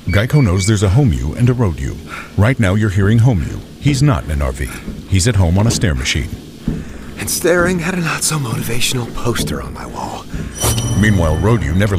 Geico knows there's a home you and a road you. Right now you're hearing home you. He's not in an RV. He's at home on a stair machine. And staring at a not-so-motivational poster on my wall. Meanwhile, road you never